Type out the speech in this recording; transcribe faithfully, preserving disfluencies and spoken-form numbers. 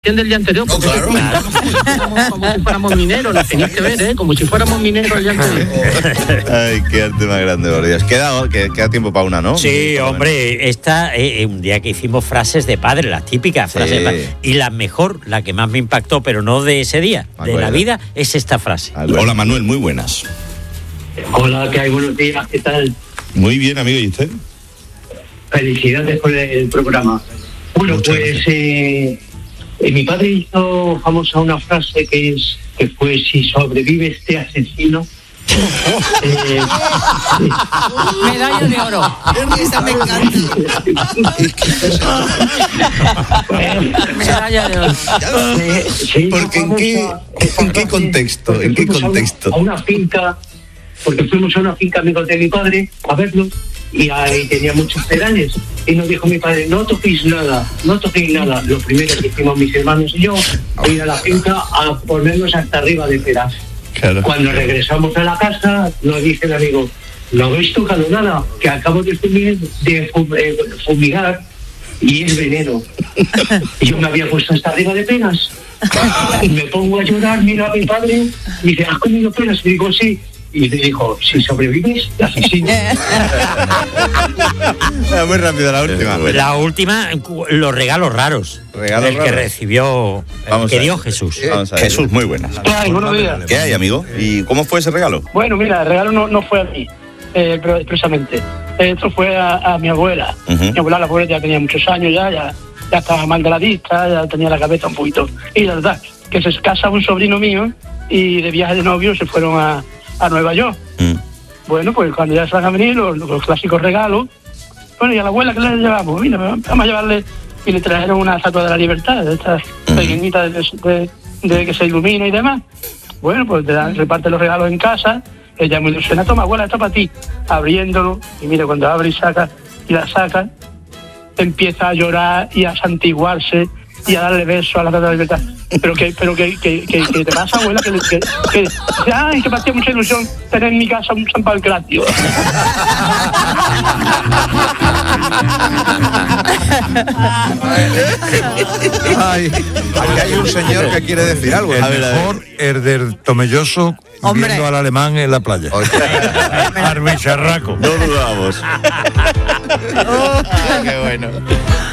conversación del día anterior. No, claro. Como, como si fuéramos mineros, la tenéis que ver, ¿eh? Como si fuéramos mineros el día anterior. Ay, qué arte más grande, por Dios. Queda, queda, queda tiempo para una, ¿no? Sí, hombre, esta, eh, un día que hicimos frases de padre, las típicas frases Sí. de padre. Y la mejor, la que más me impactó, pero no de ese día, de la vida, es esta frase. Hola, Manuel, muy buenas. Hola, ¿qué hay? Buenos días, ¿qué tal? Muy bien, amigo, ¿y usted? Felicidades por el programa. Bueno, Muchas pues gracias. eh, eh, mi padre hizo famosa una frase que es que fue: si sobrevive este asesino. eh, Medalla de oro. Esa me encanta. Medalla de oro. eh, se hizo Porque ¿en qué, famosa esa en qué frase contexto? porque ¿En qué fuimos a una- contexto? A una finca, porque fuimos a una finca amigos de mi padre a verlo y ahí tenía muchos pedales y nos dijo mi padre: no toquéis nada, no toquéis nada. Lo primero que hicimos mis hermanos y yo fue ir a la finca a ponernos hasta arriba de peras. Claro. Cuando regresamos a la casa nos dice el amigo: no habéis tocado nada, que acabo de fumir, de fum- eh, fumigar y es veneno. Y yo me había puesto hasta arriba de peras. Y me pongo a llorar, miro a mi padre y dice: ¿has comido peras? Y digo: sí. Y le dijo: si sobrevives, asesino. Muy rápido la última. La última, los regalos raros. Regalos el raros. que recibió, el Vamos que a dio ver. Jesús. Vamos a ver. Jesús, muy buenas. Ay, buenos días. ¿Qué hay, amigo? ¿Y cómo fue ese regalo? Bueno, mira, el regalo no, no fue a mí, eh, pero expresamente. Esto fue a, a mi abuela. Ujú. Mi abuela, la abuela ya tenía muchos años, ya, ya, ya estaba mal de la vista, ya tenía la cabeza un poquito. Y la verdad, que se casa un sobrino mío y de viaje de novio se fueron a, a Nueva York. Mm. Bueno, pues cuando ya se van a venir los, los clásicos regalos, bueno, y a la abuela, ¿qué le llevamos? Mira, vamos a llevarle, y le trajeron una estatua de la libertad, de estas pequeñitas de, de, de que se ilumina y demás. Bueno, pues te dan, reparte los regalos en casa, ella muy ilusiona: toma, abuela, esto para ti. Abriéndolo, y mira, cuando abre y saca, y la saca, empieza a llorar y a santiguarse y a darle besos a la estatua de la libertad. Pero que, pero que, que, que, que te pasa, abuela, que, que, que, que ay, que me hacía mucha ilusión tener en mi casa un San Pancratio. Ay, aquí hay un señor que quiere decir algo. El A ver, a ver. mejor, el del Tomelloso, Hombre. viendo al alemán en la playa. Arbicharraco. No dudamos. Qué bueno.